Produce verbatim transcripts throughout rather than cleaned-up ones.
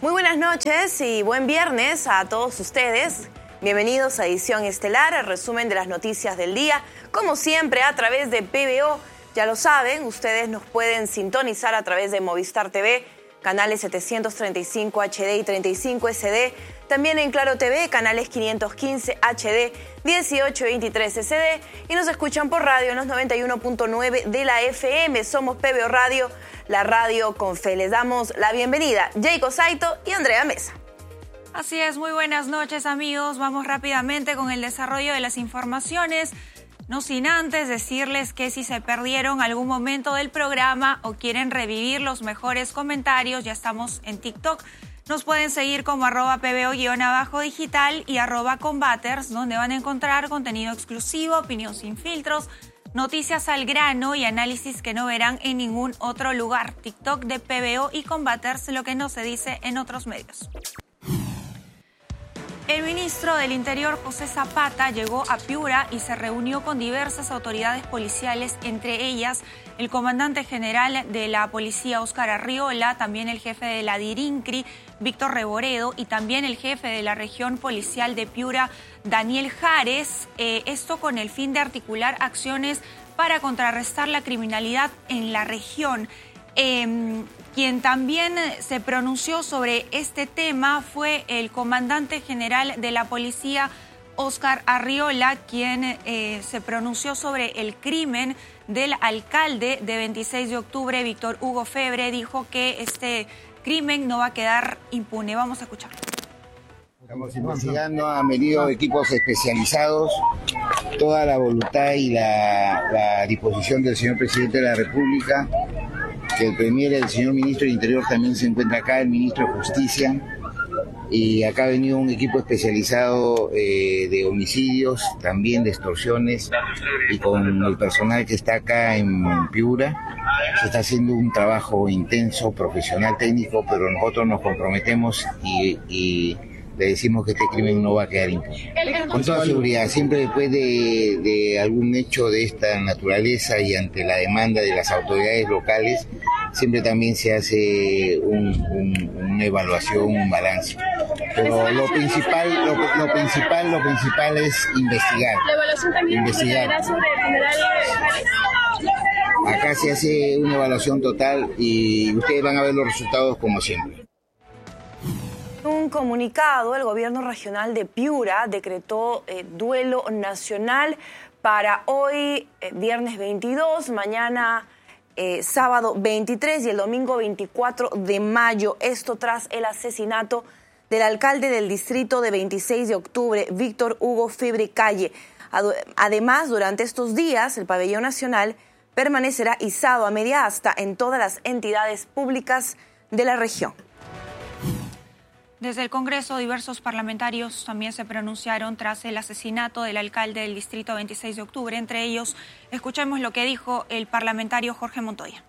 Muy buenas noches y buen viernes a todos ustedes. Bienvenidos a Edición Estelar, el resumen de las noticias del día, como siempre a través de P B O. Ya lo saben, ustedes nos pueden sintonizar a través de Movistar T V, canales setecientos treinta y cinco H D y treinta y cinco S D, también en Claro T V, canales quinientos quince H D, dieciocho veintitrés S D, y nos escuchan por radio en los noventa y uno punto nueve de la F M. Somos P B O Radio, la radio con fe. Les damos la bienvenida, Jacob Saito y Andrea Mesa. Así es, muy buenas noches, amigos. Vamos rápidamente con el desarrollo de las informaciones. No sin antes decirles que si se perdieron algún momento del programa o quieren revivir los mejores comentarios, ya estamos en TikTok. Nos pueden seguir como arroba pbo-digital y arroba combaters, donde van a encontrar contenido exclusivo, opinión sin filtros, noticias al grano y análisis que no verán en ningún otro lugar. TikTok de P B O y Combaters, lo que no se dice en otros medios. El ministro del Interior, José Zapata, llegó a Piura y se reunió con diversas autoridades policiales, entre ellas el comandante general de la policía, Óscar Arriola, también el jefe de la DIRINCRI, Víctor Reboredo, y también el jefe de la región policial de Piura, Daniel Jares, eh, esto con el fin de articular acciones para contrarrestar la criminalidad en la región. Eh, quien también se pronunció sobre este tema fue el comandante general de la policía, Óscar Arriola, quien eh, se pronunció sobre el crimen del alcalde de veintiséis de octubre, Víctor Hugo Febre. Dijo que este crimen no va a quedar impune. Vamos a escucharlo. Estamos investigando, han venido equipos especializados, toda la voluntad y la, la disposición del señor presidente de la República, que el premier, el señor ministro del Interior también se encuentra acá, el ministro de Justicia, y acá ha venido un equipo especializado eh, de homicidios, también de extorsiones, y con el personal que está acá en Piura. Se está haciendo un trabajo intenso, profesional, técnico, pero nosotros nos comprometemos y, y le decimos que este crimen no va a quedar impune. Con toda seguridad, siempre después de, de algún hecho de esta naturaleza y ante la demanda de las autoridades locales, siempre también se hace un, un, una evaluación, un balance. Pero lo principal, lo, lo principal, lo principal es investigar. La evaluación también investigar. sobre el general Jares. Acá se hace una evaluación total y ustedes van a ver los resultados como siempre. Un comunicado, el gobierno regional de Piura decretó eh, duelo nacional para hoy, eh, viernes veintidós, mañana eh, sábado veintitrés y el domingo veinticuatro de mayo. Esto tras el asesinato del alcalde del distrito de veintiséis de octubre, Víctor Hugo Febre Calle. Además, durante estos días, el pabellón nacional permanecerá izado a media asta en todas las entidades públicas de la región. Desde el Congreso, diversos parlamentarios también se pronunciaron tras el asesinato del alcalde del distrito veintiséis de octubre. Entre ellos, escuchemos lo que dijo el parlamentario Jorge Montoya.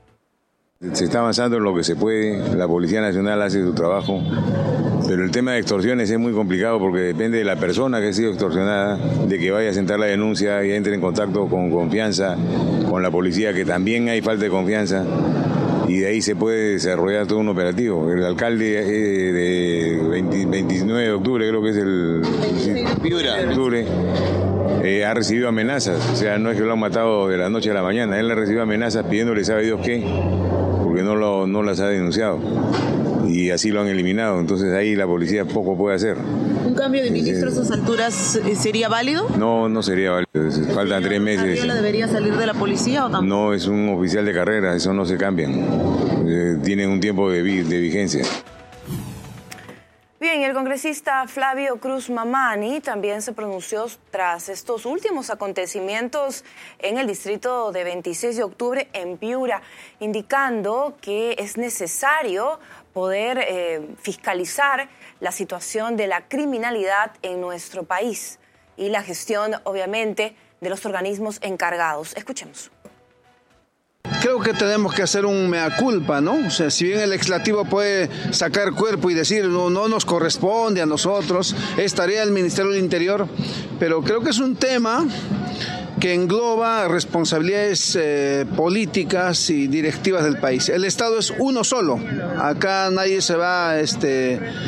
Se está avanzando en lo que se puede, la Policía Nacional hace su trabajo, pero el tema de extorsiones es muy complicado porque depende de la persona que ha sido extorsionada, de que vaya a sentar la denuncia y entre en contacto con confianza con la policía, que también hay falta de confianza. Y de ahí se puede desarrollar todo un operativo. El alcalde eh, de veinte, veintinueve de octubre, creo que es el... Piura. Octubre, eh, ha recibido amenazas, o sea, no es que lo han matado de la noche a la mañana, él ha recibido amenazas pidiéndole sabe Dios qué, porque no, lo, no las ha denunciado. Y así lo han eliminado, entonces ahí la policía poco puede hacer. ¿Un cambio de ministro a esas alturas sería válido? No, no sería válido, faltan tres meses. ¿Arriola debería salir de la policía o tampoco? No, es un oficial de carrera, eso no se cambia. Eh, tienen un tiempo de, vi, de vigencia. Bien, el congresista Flavio Cruz Mamani también se pronunció tras estos últimos acontecimientos en el distrito de veintiséis de octubre en Piura, indicando que es necesario poder eh, fiscalizar la situación de la criminalidad en nuestro país y la gestión, obviamente, de los organismos encargados. Escuchemos. Creo que tenemos que hacer un mea culpa, ¿no? O sea, si bien el legislativo puede sacar cuerpo y decir no, no nos corresponde a nosotros, es tarea del Ministerio del Interior, pero creo que es un tema que engloba responsabilidades eh, políticas y directivas del país. El Estado es uno solo. Acá nadie se va este